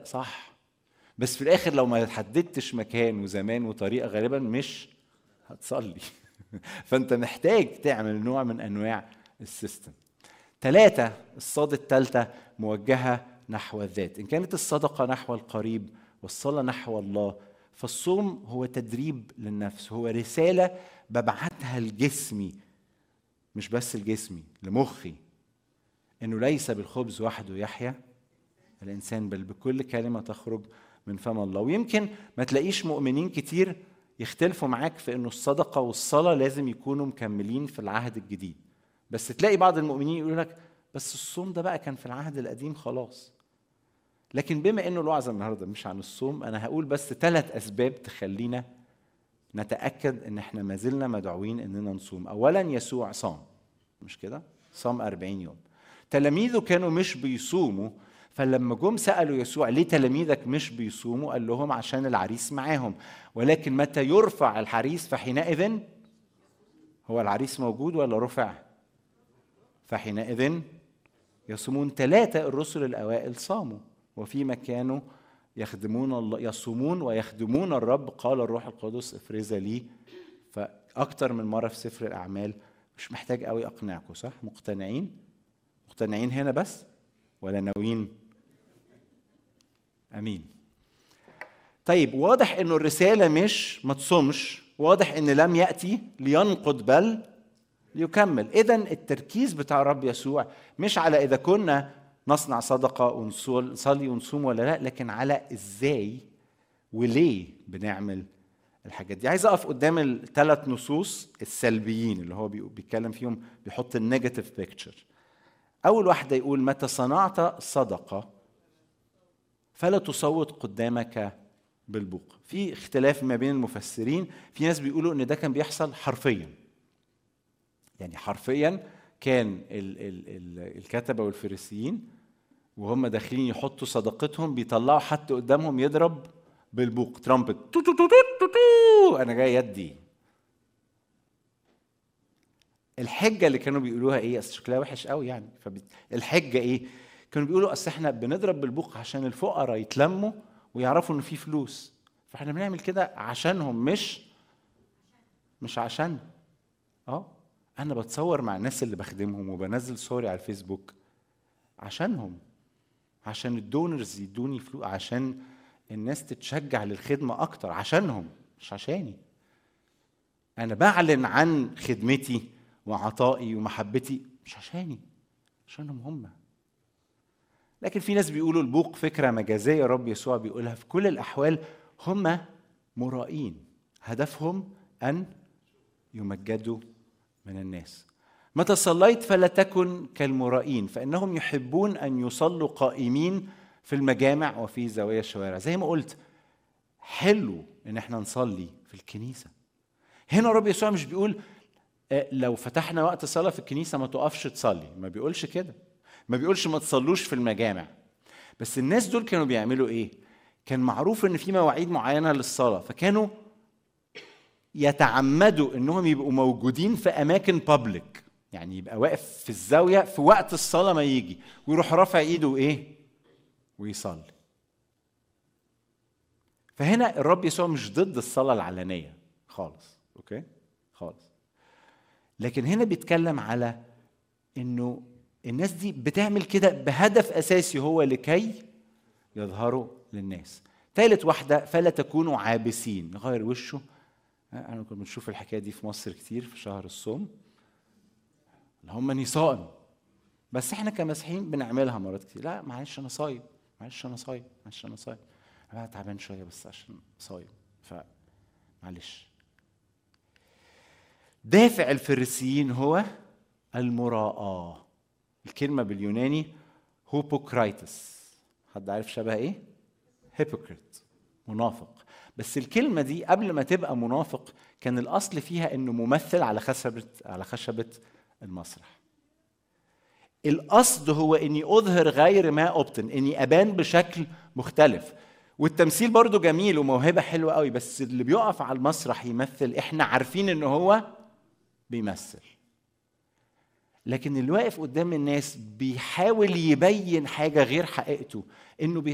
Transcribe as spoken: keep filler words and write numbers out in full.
صح، بس في الاخر لو ما حددتش مكان وزمان وطريقه غالبا مش هتصلي. فانت محتاج تعمل نوع من انواع السيستم. ثلاثة، الصاد الثالثة موجهة نحو الذات. إن كانت الصدقة نحو القريب والصلاة نحو الله، فالصوم هو تدريب للنفس، هو رسالة ببعتها لجسمي، مش بس لجسمي، لمخي، إنه ليس بالخبز وحده يحيا الإنسان بل بكل كلمة تخرج من فم الله. ويمكن ما تلاقيش مؤمنين كتير يختلفوا معاك في إنه الصدقة والصلاة لازم يكونوا مكملين في العهد الجديد، بس تلاقي بعض المؤمنين يقولوا لك بس الصوم ده بقى كان في العهد القديم خلاص. لكن بما انه الوعظة النهارده مش عن الصوم، انا هقول بس ثلاث اسباب تخلينا نتأكد ان احنا ما زلنا مدعوين اننا نصوم. اولا، يسوع صام، مش كده؟ صام أربعين يوم. تلاميذه كانوا مش بيصوموا، فلما جم سألوا يسوع ليه تلاميذك مش بيصوموا؟ قال لهم عشان العريس معاهم، ولكن متى يرفع الحريس فحينئذ، هو العريس موجود ولا رفع؟ فحينئذ يصومون. ثلاثة، الرسل الأوائل صاموا وفيما كانوا يخدمون الله، يصومون ويخدمون الرب قال الروح القدس افرز لي. فأكتر من مرة في سفر الأعمال. مش محتاج قوي أقنعكم، صح؟ مقتنعين؟ مقتنعين هنا بس ولا ناويين؟ أمين. طيب، واضح إنه الرسالة مش ما تصومش، واضح إن لم يأتي لينقض بل ليكمل. إذن التركيز بتاع الرب يسوع مش على إذا كنا نصنع صدقة ونصلي ونصوم ولا لا، لكن على إزاي وليه بنعمل الحاجات دي. عايز أقف قدام الثلاث نصوص السلبيين اللي هو بيتكلم فيهم، بيحط النيجاتيف بيكتشر. أول واحدة يقول متى صنعت صدقة فلا تصوت قدامك بالبوق. في اختلاف ما بين المفسرين، في ناس بيقولوا إن ده كان بيحصل حرفياً، يعني حرفياً كان ال ال ال الكتبة والفريسيين وهم داخلين يحطوا صدقتهم بيطلعوا حتى قدامهم يضرب بالبوق، ترامبت، تو تو تو تو تو، أنا جاي يدي. الحجة اللي كانوا بيقولوها إيه؟ أصل شكلها وحش قوي يعني. فالحجة إيه؟ كانوا بيقولوا أصل إحنا بنضرب بالبوق عشان الفقراء يتلموا ويعرفوا إنه في فلوس، فإحنا بنعمل كده عشانهم، مش مش عشان آه أنا بتصور مع الناس اللي بخدمهم وبنزل صوري على الفيسبوك عشانهم، عشان الدونرز يدوني فلوس، عشان الناس تتشجع للخدمة أكتر، عشانهم مش عشاني. أنا بعلن عن خدمتي وعطائي ومحبتي مش عشاني، عشانهم هم. لكن في ناس بيقولوا البوق فكرة مجازية الرب يسوع بيقولها في كل الأحوال، هم مرائين هدفهم أن يمجدوا من الناس. متى صليت فلا تكن كالمرائين فإنهم يحبون أن يصلوا قائمين في المجامع وفي زوايا الشوارع. زي ما قلت، حلو إن احنا نصلي في الكنيسة. هنا الرب يسوع مش بيقول لو فتحنا وقت صلاة في الكنيسة ما تقفش تصلي، ما بيقولش كده، ما بيقولش ما تصلوش في المجامع. بس الناس دول كانوا بيعملوا ايه؟ كان معروف ان في مواعيد معينة للصلاة، فكانوا يتعمدوا انهم يبقوا موجودين في اماكن بابليك، يعني يبقى واقف في الزاوية في وقت الصلاة ما يجي ويروح رافع ايده ايه ويصلي. فهنا الرب يسوع مش ضد الصلاة العلنية خالص، اوكي خالص، لكن هنا بيتكلم على انه الناس دي بتعمل كده بهدف اساسي هو لكي يظهروا للناس. ثالث واحدة، فلا تكونوا عابسين. نغير وشه. انا كنت بنشوف الحكايه دي في مصر كتير في شهر الصوم، اللي هم نصائم، بس احنا كمسيحيين بنعملها مرات كتير. لا معلش انا صايم، معلش انا صايم، معلش انا صايم، انا تعبان شويه بس عشان صايم، فمعلش. دافع الفريسيين هو المراءة. الكلمة باليوناني هوبوكرايتس. حد عارف شبه ايه؟ هيبوكريت، منافق. بس الكلمة دي قبل ما تبقى منافق كان الأصل فيها إنه ممثل على خشبة على خشبة المسرح. القصد هو إني أظهر غير ما أبطن، إني أبان بشكل مختلف. والتمثيل برضو جميل وموهبة حلوة قوي، بس اللي بيقف على المسرح يمثل إحنا عارفين إنه هو بيمثل، لكن اللي واقف قدام الناس بيحاول يبين حاجة غير حقيقته، إنه